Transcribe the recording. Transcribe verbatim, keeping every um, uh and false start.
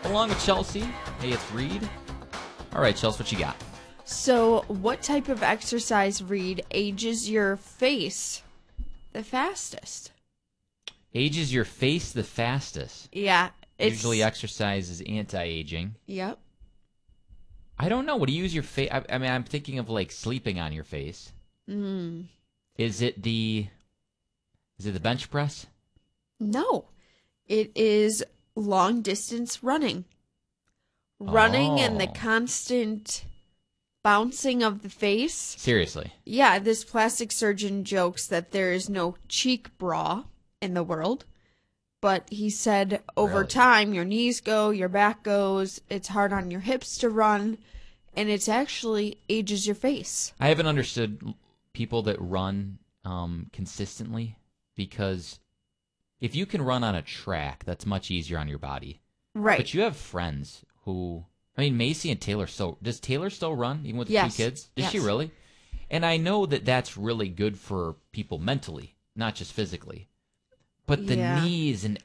along with Chelsea. Hey, it's Reed. All right, Chelsea, what you got? So, what type of exercise, Reed, ages your face the fastest? Ages your face the fastest. Yeah. It's... Usually exercise is anti-aging. Yep. I don't know. What do you use your face? I, I mean, I'm thinking of like sleeping on your face. Mm. Is it the is it the bench press? No. It is long distance running. Running Oh. and the constant bouncing of the face. Seriously. Yeah, this plastic surgeon jokes that there is no cheek bra in the world. But he said over Really? time, your knees go, your back goes, it's hard on your hips to run, and it's actually ages your face. I haven't understood people that run um, consistently, because if you can run on a track, that's much easier on your body. Right. But you have friends who, I mean, Macy and Taylor still, does Taylor still run, even with the Yes. two kids? Does Yes. she really? And I know that that's really good for people mentally, not just physically. But the Yeah. knees and